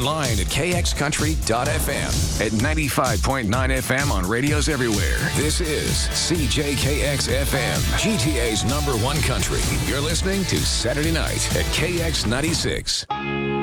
online at kxcountry.fm. At 95.9 FM on radios everywhere. This is CJKX FM, GTA's #1 country. You're listening to Saturday Night at KX96.